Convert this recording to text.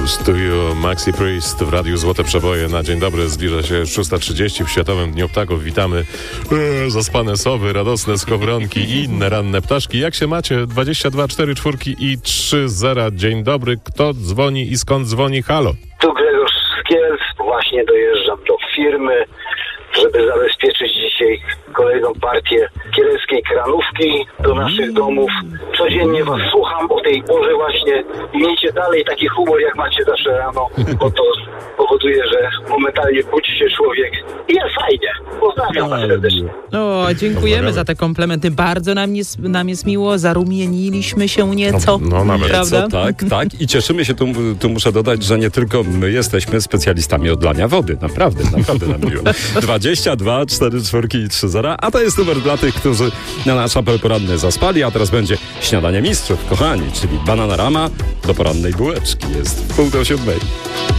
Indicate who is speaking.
Speaker 1: Close to You, Maxi Priest w Radiu Złote Przeboje. Na dzień dobry, zbliża się 6:30 w Światowym Dniu Ptaków. Witamy zaspane sowy, radosne skowronki i inne ranne ptaszki. Jak się macie? 22 4 4 i 3 0. Dzień dobry. Kto dzwoni i skąd dzwoni? Halo.
Speaker 2: Tu Grzegorz z Kielc. Właśnie dojeżdżam do firmy, żeby zabezpieczyć dzisiaj kolejną partię kieleckiej kranówki do naszych domów. Codziennie was słucham o tej porze właśnie i miejcie dalej taki humor, jak macie zawsze rano, bo to powoduje, że momentalnie budzi się człowiek i jest fajnie. Pozdrawiam was serdecznie.
Speaker 3: O, dziękujemy za te komplementy. Bardzo nam jest miło, zarumieniliśmy się nieco.
Speaker 1: No nawet.
Speaker 3: Prawda?
Speaker 4: Tak. I cieszymy się, tu muszę dodać, że nie tylko my jesteśmy specjalistami odlania wody. Naprawdę nam miło. 22 4 4 i 3 0. A to jest numer dla tych, którzy na nasz apel poranny zaspali, a teraz będzie śniadanie mistrzów, kochani, czyli Bananarama do porannej bułeczki. Jest 6:30.